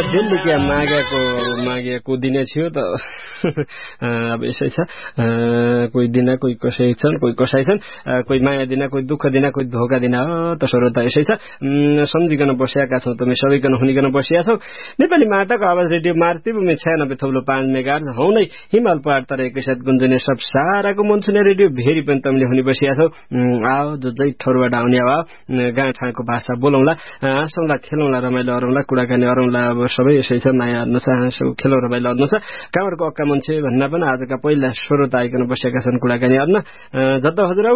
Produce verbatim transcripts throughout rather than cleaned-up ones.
त्यसले क्या मागेको मागेको दिने थियो त अब यसै छ कोही दिन कोही कसै छन् कोही कसै छन् कोही माया दिन कोही दुःख दिन कोही धोका दिन हो त श्रोता यसै छ सम्झिकन बसिएका छौँ तपाईँ सबैकन हुनिकन बसिया छौँ नेपाली माटाको आवाज रेडियो मातृभूमि छयानब्बे थौलो पाँच मेगाहर्ज हौ नै हिमाल पहाड तर एकैसाथ गुन्जने सब साराको मन छुने रेडियो भेरी पनि तपाईँले हुने बसिया छौ आओ जो जै ठौरबाट आउने अब गाउँठाउँको भाषा बोलौँला हाँसौँला खेलौँला रमाइलो अरौँला कुराकानी अरौँला अब सबै यसै छ माया अर्नु छ हाँसो खेलौँ रमाइलो अर्नु छ कहाँबाट अक्का मान्छे भन्न पनि आजका पहिला श्रोता आइकन बसेका छन् कुराकानी अर्न जद्दो हजुर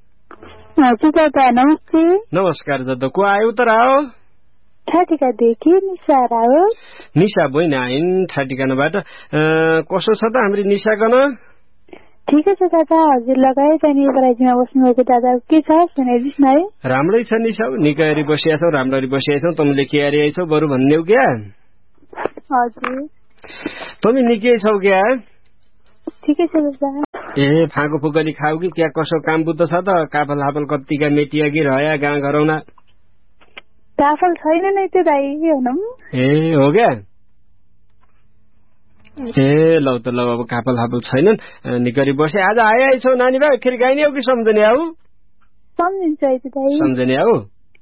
नमस्ते नमस्कार जद्दो को आयो त राओ ठाटिकादेखि निशा राओ निशा बहिनी आइन् ठाटिकाबाट कसो छ त हाम्रो निशाकन ठिकै छ दादा हजुर लगायत अनि बराइजीमा बस्नुभएको दादा के छ सुनाइदिनुहोस् न है राम्रै छ निशा निकै बसिया छौ राम्ररी बसिया छौ तमीले के अरे आइछौ बरु भन्नेउ क्या हजुर तमी निकै छौ क्या ठिकै छ दादा ए फाको फुकली खाऊ कि क्या कसो काम बुद्ध छ त काफल हाफल कत्तिका मेटिया कि रह्या गाउँ घरौना काफल छैन नै त्यो दाइ के भनौँ ए हो क्या ए लौ त लौ अब काफल हाफल छैनन् निकरी बसे आज आए आइछौ नानी भाइ फेरि गाइने हो कि सम्झने आऊ सम्झिन्छ है दाइ सम्झने आऊ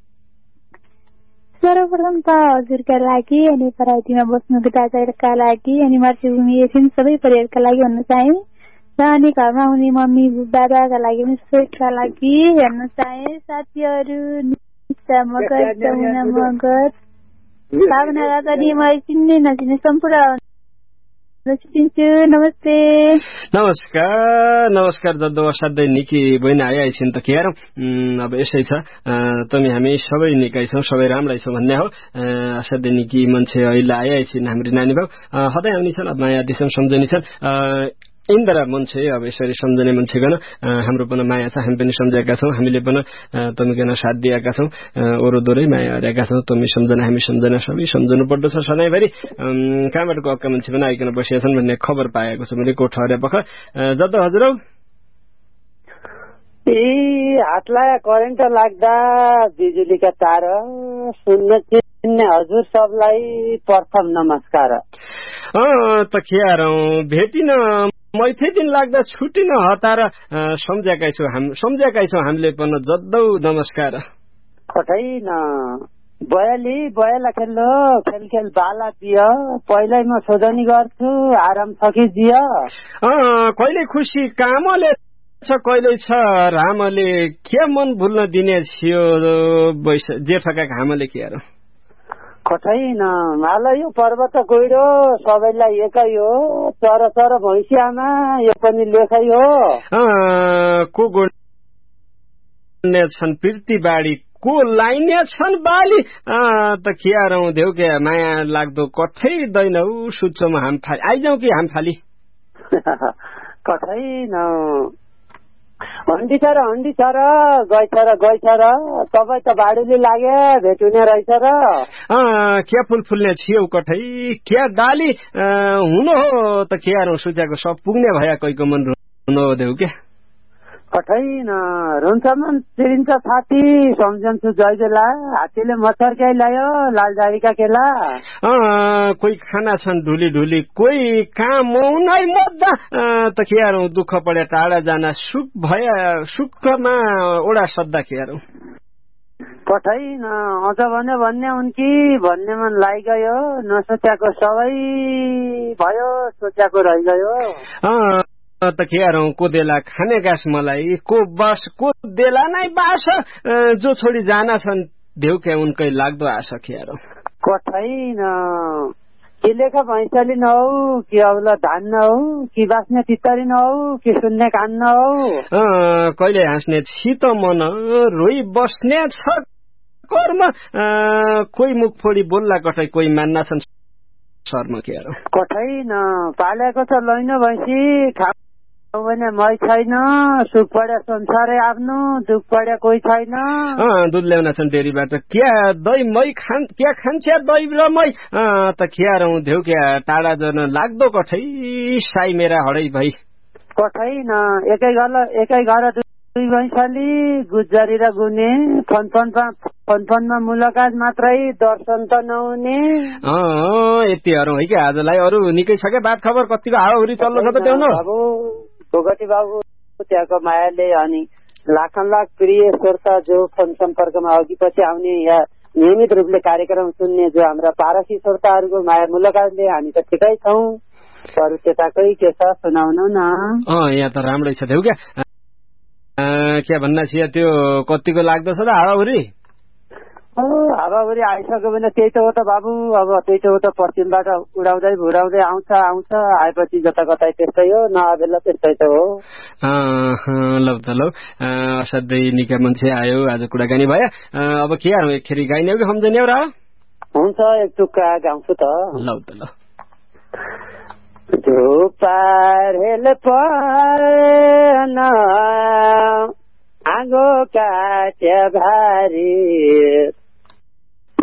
सर्वप्रथम त हजुरका लागि अनि पराइतीमा बस्नुको दादाका लागि अनि मातृभूमि एफएम सबै परिवारका लागि भन्न चाहे र अनि घरमा हुने मम्मी दादाका लागि पनि सबैका लागि हेर्न चाहे साथीहरू निशा मगर जमुना मगर भावना राजा नि मलाई चिन्ने नचिन्ने सम्पूर्ण नमस्ते नमस्कार नमस्कार जद्दो असाध्यै निकी बहिनी आइआइछन् त के हेरौँ अब यसै छ तमी हामी सबै निकै छौँ सबै राम्रै छौँ भन्ने हो असाध्यै निकी मान्छे अहिले आइआइछन् हाम्रो नानी भाउ हदै आउने छन् अब माया दिसम सम्झने छन् इन्दिरा मान्छे अब यसरी सम्झने मान्छेकन हाम्रो पनि माया छ हामी पनि सम्झेका छौँ हामीले पनि तमीकन साथ दिएका छौँ ओरोदोरै माया हरेका छौँ तमी सम्झना हामी सम्झना सबै सम्झनु पर्दछ सधैँभरि कहाँबाट गएका मान्छे पनि आइकन बसिया छन् भन्ने खबर पाएको छ मैले कोठा हरे पख जद्दो हजुर ए हातलाई करेन्ट लाग्दा बिजुलीका तार सुन्न चिन्ने हजुर सबलाई प्रथम नमस्कार त खेरौँ भेटिन मैथे दिन लाग्दा छुटिन हतार सम्झेकै छौँ हाम सम्झेकै छौँ हामीले पनि जद्दौ नमस्कार कतै न बयाली बयाला खेल्लो खेल खेल बाला दियो पहिल्यै म सोधनी गर्छु आराम छ कि दियो कहिले खुसी कामले छ कहिले छ रामले के मन भुल्न दिने थियो जेठका घामले के हेर कतै न मलाई यो पर्वत गइरो सबैलाई एकै हो चर चर भैँसियामा यो पनि लेखै हो को गुड्ने छन् पिर्ती बाढी को लाइने छन् बाली त खियारौँ देऊ के माया लाग्दो कठै दैनौ सुत्छौँ हाम फाली आइजाउँ कि हाम फाली कतै न हन्डी छ र हन्डी छ र गइ छ र गइ छ र तपाईँ त बाढीले लागे भेटुने रहेछ र क्या फुल फुल्ने छियौ कठै क्या डाली हुनु हो त खियारौँ सुत्याएको सब पुग्ने भया कोहीको मन रुनु हो देऊ क्या कठै न रुन्छ मन चिरिन्छ छाती सम्झन्छु जय बेला हात्तीले मच्छर क्याइ लायो लालजारीका केला कोही खाना छन् ढुली ढुली कोही कहाँ मौनै मद्दा त खियारौँ दुःख पढे टाढा जान सुख भए सुखमा ओडा सद्दा खियारौँ कठै न अझ भन्यो भन्ने उनकी भन्ने मन लागिगयो नसोच्याको सबै भयो सोच्याको रहिगयो त खेरौँ को देला खाने गाँस मलाई को बस को देला नै बास जो छोडी जाना छन् देउ क्या उनकै लाग्दो आशा खेरौँ कठै न कि लेखा भैँसली न हौ कि औला धान न हौ कि बाँच्ने तितरी न हौ कि सुन्ने कान न हौ कहिले हाँस्ने छित मन रोइ बस्ने छ कर्म कोही मुख फोडी बोल्ला कठै कोही मान्ना छन् शर्म खेरौँ कठै न पालेको छ लैन भैँसी खा भने मै छैन सुख पढ्या संसारै आफ्नो दुख पढ्या कोही छैन दुध ल्याउन छन् डेरीबाट क्या दही मै खान क्या खान्छ दही र मै त खियारौँ देउ क्या टाढा जन लाग्दो कठै साई मेरा हडै भई कठै न एकै घर एकै घर वैशाली गुज्जरी र गुने फनफनमा फनफनमा मुलाकात मात्रै दर्शन त नहुने। यतिहरू है कि आजलाई अरू निकै छ क्या बात खबर कतिको हावाहुरी चल्नु छ त त्यो बाबु भोगटी बाबु त्यहाँको मायाले अनि लाखन लाख प्रिय श्रोता जो फोन सम्पर्कमा अघि पछि आउने या नियमित रूपले कार्यक्रम सुन्ने जो हाम्रा पारसी श्रोताहरूको माया मुलाकातले हामी त ठिकै छौँ। अरू त्यताकै के छ सुनाउनु न। यहाँ त राम्रै छ त्यो क्या के भन्ना छ त्यो कतिको लाग्दछ त हावाहुरी? हावाहुरी आइसक्यो भने त्यही त हो त बाबु। अब त्यही त हो त पश्चिमबाट उडाउँदै भुडाउँदै आउँछ आउँछ आएपछि जता कतै त्यस्तै हो नआबेला त्यस्तै त हो। लौ त लौ असाध्यै निकै मान्छे आयो आज कुराकानी भयो। अब के हाल्नु एकखेरी गाइने हो कि सम्झने हो र? हुन्छ एक टुक्का गाउँछु त। लौ त लौ। धुपारेल पर्न आगो काट्या भारी